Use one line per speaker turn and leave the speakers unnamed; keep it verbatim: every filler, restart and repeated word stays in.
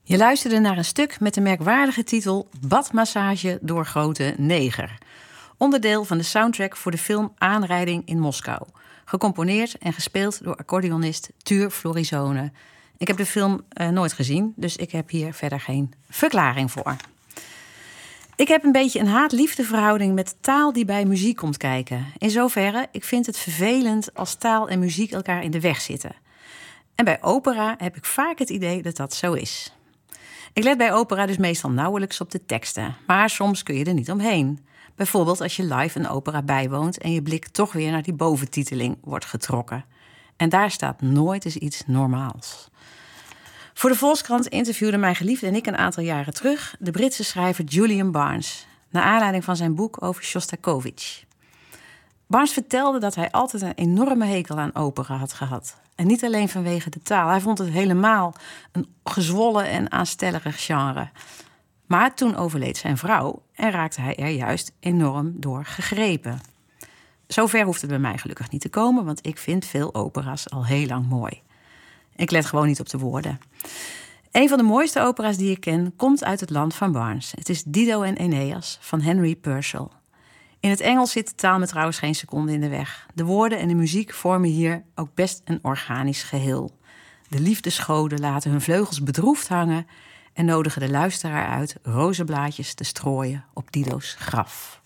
Je luisterde naar een stuk met de merkwaardige titel Badmassage door Grote Neger. Onderdeel van de soundtrack voor de film Aanrijding in Moskou. Gecomponeerd en gespeeld door accordeonist Tuur Florisone. Ik heb de film uh, nooit gezien, dus ik heb hier verder geen verklaring voor. Ik heb een beetje een haat-liefde-verhouding met taal die bij muziek komt kijken. In zoverre, ik vind het vervelend als taal en muziek elkaar in de weg zitten. En bij opera heb ik vaak het idee dat dat zo is. Ik let bij opera dus meestal nauwelijks op de teksten. Maar soms kun je er niet omheen. Bijvoorbeeld als je live een opera bijwoont en je blik toch weer naar die boventiteling wordt getrokken. En daar staat nooit eens iets normaals. Voor de Volkskrant interviewde mijn geliefde en ik een aantal jaren terug de Britse schrijver Julian Barnes, naar aanleiding van zijn boek over Sjostakovich. Barnes vertelde dat hij altijd een enorme hekel aan opera had gehad. En niet alleen vanwege de taal. Hij vond het helemaal een gezwollen en aanstellerig genre. Maar toen overleed zijn vrouw en raakte hij er juist enorm door gegrepen. Zover hoeft het bij mij gelukkig niet te komen, want ik vind veel opera's al heel lang mooi. Ik let gewoon niet op de woorden. Een van de mooiste opera's die ik ken komt uit het land van Barnes. Het is Dido en Aeneas van Henry Purcell. In het Engels zit de taal me trouwens geen seconde in de weg. De woorden en de muziek vormen hier ook best een organisch geheel. De liefdesgoden laten hun vleugels bedroefd hangen en nodigen de luisteraar uit rozenblaadjes te strooien op Dido's graf.